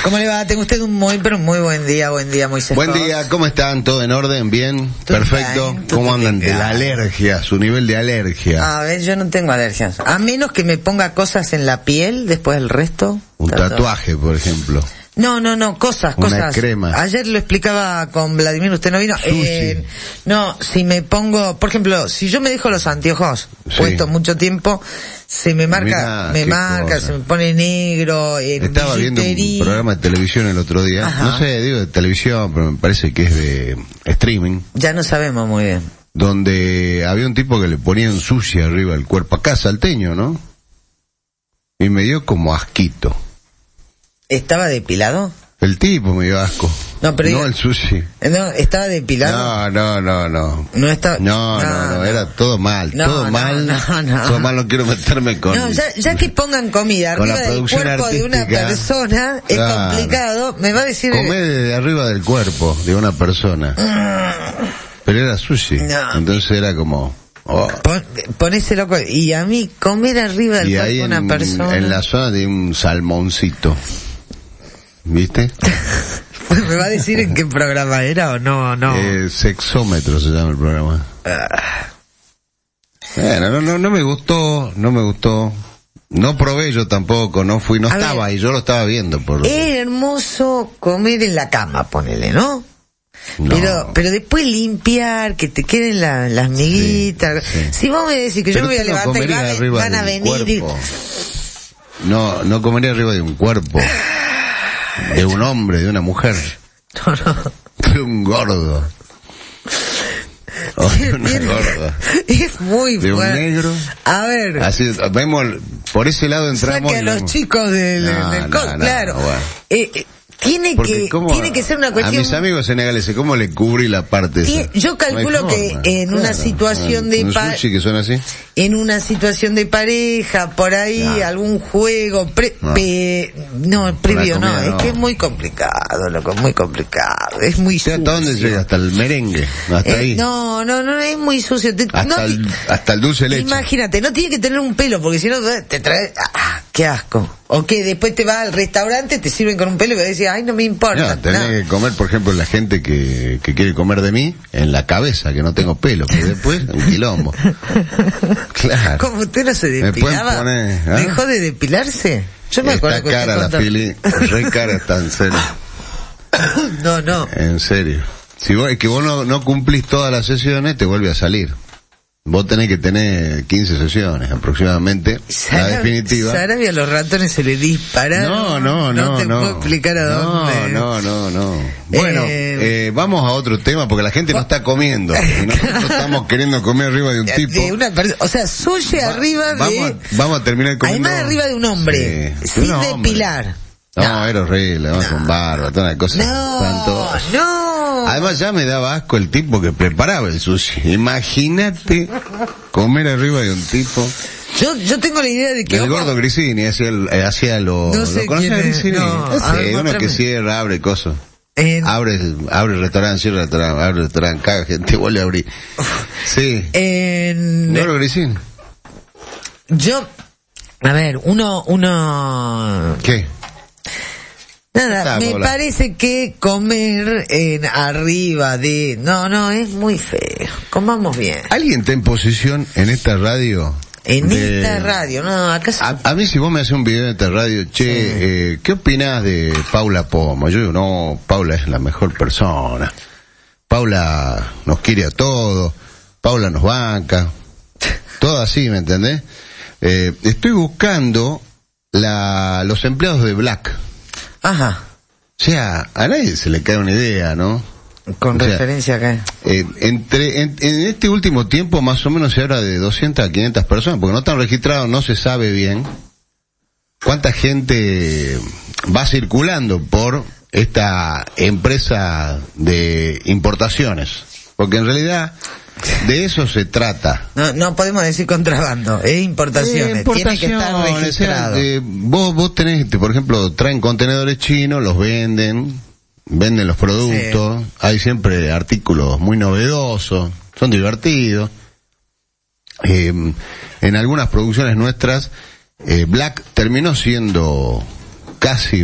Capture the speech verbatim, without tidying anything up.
¿Cómo le va? Tengo usted un muy, pero muy buen día, buen día, Moisés. Buen día, ¿cómo están? ¿Todo en orden? ¿Bien? Todo Perfecto. bien, ¿Cómo andan de bien. la alergia? Su nivel de alergia. A ver, yo no tengo alergias. A menos que me ponga cosas en la piel, después el resto. Un está todo. tatuaje, por ejemplo. No, no, no, cosas, Una cosas. crema. Ayer lo explicaba con Vladimir, usted no vino. Sushi. Eh, no, si me pongo, por ejemplo, si yo me dejo los anteojos Sí. puestos mucho tiempo, se me marca, Mirá, me qué marca, cosa. se me pone negro. En Estaba viendo un billetería. programa de televisión el otro día. Ajá. No sé, digo de televisión, pero me parece que es de streaming. Ya no sabemos muy bien. Donde había un tipo que le ponían sushi arriba del cuerpo. Acá, salteño, ¿no? Y me dio como asquito. ¿Estaba depilado? El tipo me dio asco. No, pero no diga- el sushi. No, ¿estaba depilado? No, no, no, no. No está. No, no, no, era todo mal, No, todo no, mal. no, no. Todo mal, no quiero meterme con... No, ya, ya que pongan comida con la arriba del producción cuerpo de una artística. persona, es Claro. complicado. Me va a decir. Comer de arriba del cuerpo de una persona. Pero era sushi. No. Entonces era como... oh. Pon, ponese loco. Y a mí, comer arriba del Y cuerpo ahí de en, una persona. en la zona de un salmoncito. ¿Viste? ¿Me va a decir en qué programa era o no? No. Eh, sexómetro se llama el programa. Ah, Bueno, no, no, no me gustó, no me gustó. No probé yo tampoco, no fui, no A estaba ver. ahí, yo lo estaba viendo. Por... es hermoso comer en la cama, ponele, ¿no? No. Pero, pero después limpiar, que te queden la- las miguitas. Sí, sí. Si vos me decís que Pero yo me voy a usted no levantar y comería van, arriba van a de un venir y- cuerpo. No, no comería arriba de un cuerpo. De un hombre, de una mujer. No, no. De un gordo. O de una Bien. gorda. Es muy De un fuerte. negro. A ver, Así, vemos, por ese lado entramos. saque a y los vemos. chicos del, No, del no, co- no, claro. bueno. Eh, eh, tiene Porque que ¿cómo- tiene que ser una a cuestión. mis amigos senegaleses, ¿cómo le cubrí la parte esa? Tie- yo calculo No hay que forma. en una situación de un pa- sushi que son así. En una situación de pareja, por ahí, No. algún juego, pre, No. pe- no, previo no, comida es no. que es muy complicado, loco, muy complicado, es muy ¿Hasta sucio. dónde llega? Hasta el merengue, hasta Eh, ahí. no, no, no, es muy sucio. Te- hasta, no, el, hasta el dulce de leche. Imagínate, no tiene que tener un pelo, porque si no te trae, ah, qué asco. O que después te vas al restaurante, te sirven con un pelo y vas a decir, ay, no me importa. No, tenés No. que comer, por ejemplo, la gente que, que quiere comer de mí en la cabeza, que no tengo pelo, que después un quilombo. Claro. ¿Cómo usted no se Me pueden depilaba? poner, ¿ah? ¿Dejó de depilarse? Yo me Está acuerdo que usted cara la contó- Fili, re cara está, en serio. No, no. En serio. Si vos, es que vos no, no cumplís todas las sesiones, te vuelve a salir. Vos tenés que tener quince sesiones aproximadamente, la Sarabia- definitiva. Sarabia a los ratones se le dispararon. No, no, no, No te no. puedo explicar a dónde. No, no, no, no. Bueno, Eh, eh, vamos a otro tema porque la gente no está comiendo. Y nosotros estamos queriendo comer arriba de un tipo. De una perso- o sea, sushi Va- arriba de... vamos, a, vamos a terminar comiendo. Además arriba de un hombre, Sí, sin de un hombre. depilar. No, No. era horrible, vamos con barba, toda una cosa. No, espantosa. no. Además ya me daba asco el tipo que preparaba el sushi. Imagínate comer arriba de un tipo. Yo, yo tengo la idea de que... El ojo, gordo Grisini hacía, el- eh, hacía lo... No sé ¿Lo conocés quién a es, Grisini? no, Ese, a ver, uno mostrame. que cierra, abre cosas. en, Abre, abre restaurante, cierra restaurante, abre restaurante, caga gente, vuelve a abrir. Sí. en- ¿Gordo Grisini? yo... A ver, uno... uno ¿Qué? Nada, Está, me Paula. parece que comer en arriba de... No, no, es muy feo. Comamos bien. ¿Alguien está en posición en esta radio? En de- esta radio, no, acá se- A, a mí si vos me haces un video en esta radio, che, Sí. eh, ¿qué opinás de Paula Pomo? Yo digo, no, Paula es la mejor persona. Paula nos quiere a todos. Paula nos banca. Todo así, ¿me entendés? Eh, estoy buscando la, los empleados de Black. Ajá, O sea, a nadie se le cae una idea, ¿no? con O sea, referencia acá. Eh, entre, en, en este último tiempo más o menos se habla de doscientas a quinientas personas, porque no están registrados, no se sabe bien cuánta gente va circulando por esta empresa de importaciones, porque en realidad de eso se trata. No, no podemos decir contrabando, es importaciones, Eh, tiene que estar importaciones, registrado. o sea, eh, vos, vos tenés, este, por ejemplo, traen contenedores chinos, los venden, venden los productos, Sí. hay siempre artículos muy novedosos, son divertidos. Eh, en algunas producciones nuestras, eh, Black terminó siendo casi